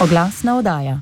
Oglasna oddaja.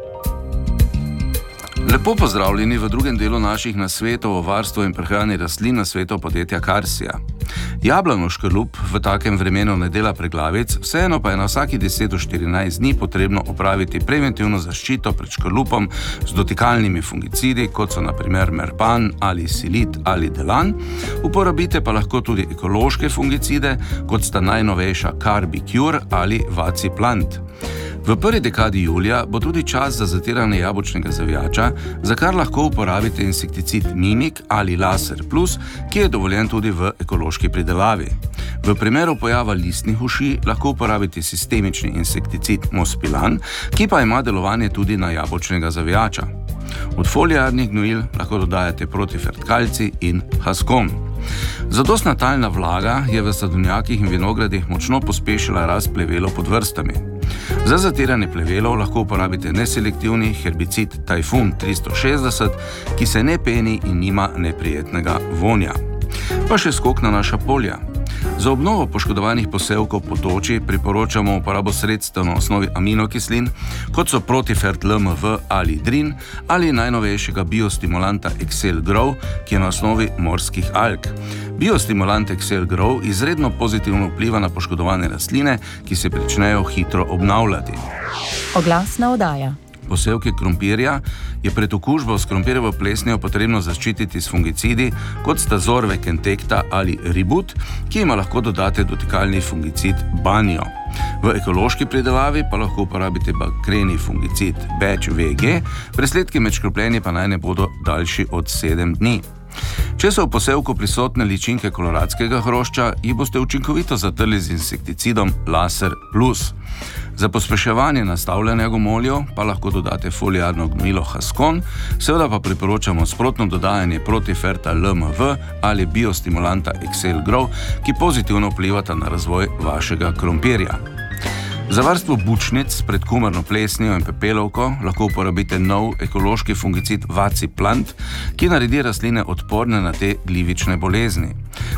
Lepo pozdravljeni v drugem delu naših nasvetov o varstvu in prehrani rastlin na svetu podjetja Karsija. Jablano škrlup v takem vremenu ne dela preglavic, vseeno pa je na vsaki 10 do 14 dni potrebno opraviti preventivno zaščito pred škrlupom z dotikalnimi fungicidi, kot so na primer Merpan ali Silit ali Delan. Uporabite pa lahko tudi ekološke fungicide, kot sta najnovejša Carbicure ali Vaciplant. V prvi dekadi julija bo tudi čas za zatiranje jabolčnega zavijača, za kar lahko uporabite insekticid Mimik ali Laser Plus, ki je dovoljen tudi v ekološki pridelavi. V primeru pojava listnih uši lahko uporabite sistemični insekticid Mospilan, ki pa ima delovanje tudi na jabolčnega zavijača. Od foliarnih gnojil lahko dodajate Protifert Kalcij in Haskon. Zadostna talna vlaga je v sadovnjakih in vinogradih močno pospešila rast plevelov pod vrstami. Za zatiranje plevelov lahko uporabite neselektivni herbicid Tajfun 360, ki se ne peni in nima neprijetnega vonja. Pa še skok na naša polja. Za obnovo poškodovanih posevkov po toči priporočamo uporabo sredstev na osnovi aminokislin, kot so Protifert LMV ali Drin, ali najnovejšega biostimulanta Excel Grow, ki je na osnovi morskih alg. Biostimulant Excel Grow izredno pozitivno vpliva na poškodovane rastline, ki se pričnejo hitro obnavljati. Oglasna oddaja. Posevke krompirja je pred okužbo s krompirjevo plesnijo potrebno zaščititi s fungicidi, kot sta Zorve Kentekta ali Ribut, ki ima lahko dodate dotikalni fungicid Banjo. V ekološki pridelavi pa lahko uporabite bakreni fungicid Batch VG, presledki med škropljenji pa naj ne bodo daljši od 7 dni. Če so v posevku prisotne ličinke koloradskega hrošča, jih boste učinkovito zatrli z insekticidom Laser Plus. Za pospeševanje nastavljanja gomoljev pa lahko dodate foliarno gnojilo Haskon, seveda pa priporočamo sprotno dodajanje Protiferta LMV ali biostimulanta Excel Grow, ki pozitivno vplivata na razvoj vašega krompirja. Za varstvo bučnic pred kumarno plesnijo in pepelovko lahko uporabite nov ekološki fungicid Vaciplant, ki naredi rastline odporne na te glivične bolezni.